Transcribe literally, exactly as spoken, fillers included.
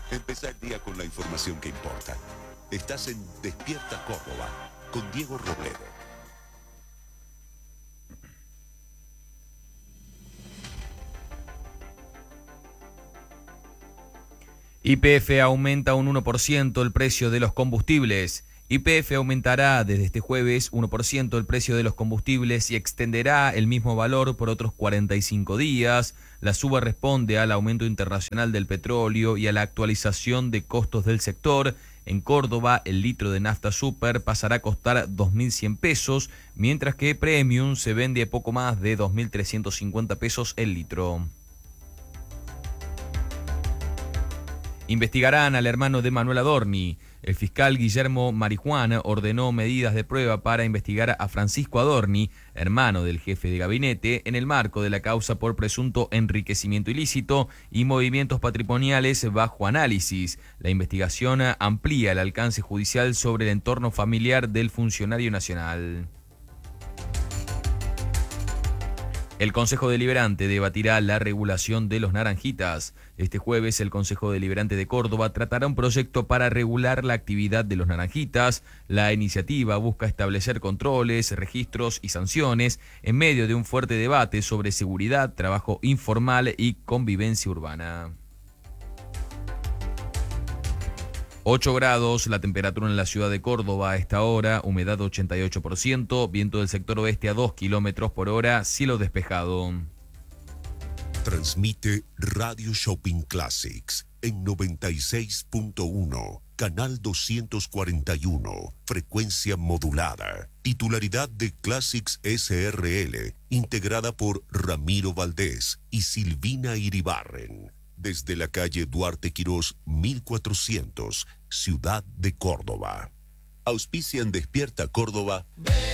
Empezá el día con la información que importa. Estás en Despierta Córdoba, con Diego Robledo. Y P F aumenta un uno por ciento el precio de los combustibles. Y P F aumentará desde este jueves uno por ciento el precio de los combustibles y extenderá el mismo valor por otros cuarenta y cinco días. La suba responde al aumento internacional del petróleo y a la actualización de costos del sector. En Córdoba, el litro de nafta super pasará a costar dos mil cien pesos, mientras que Premium se vende a poco más de dos mil trescientos cincuenta pesos el litro. Investigarán al hermano de Manuel Adorni. El fiscal Guillermo Marijuán ordenó medidas de prueba para investigar a Francisco Adorni, hermano del jefe de gabinete, en el marco de la causa por presunto enriquecimiento ilícito y movimientos patrimoniales bajo análisis. La investigación amplía el alcance judicial sobre el entorno familiar del funcionario nacional. El Consejo Deliberante debatirá la regulación de los naranjitas. Este jueves el Consejo Deliberante de Córdoba tratará un proyecto para regular la actividad de los naranjitas. La iniciativa busca establecer controles, registros y sanciones en medio de un fuerte debate sobre seguridad, trabajo informal y convivencia urbana. ocho grados, la temperatura en la ciudad de Córdoba a esta hora, humedad ochenta y ocho por ciento, viento del sector oeste a dos kilómetros por hora, cielo despejado. Transmite Radio Shopping Classics en noventa y seis punto uno, canal doscientos cuarenta y uno, frecuencia modulada, titularidad de Classics S R L, integrada por Ramiro Valdés y Silvina Iribarren. Desde la calle Duarte Quirós, mil cuatrocientos, Ciudad de Córdoba. Auspician Despierta Córdoba.